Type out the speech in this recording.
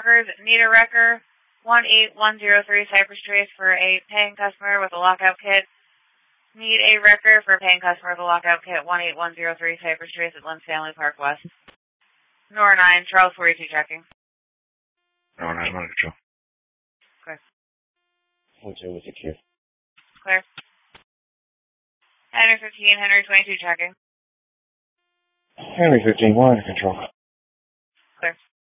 records. Need a wrecker. 18103 Cypress Trace for a paying customer with a lockout kit. Need a wrecker for a paying customer with a lockout kit. 18103 Cypress Trace at Lynn Stanley Park West. Nora 9, Charles 42 checking. Nora 9, under control. Clear. 42 with the Q. Clear. Henry 15, Henry 22 checking. Henry 15, 1 under control. Clear.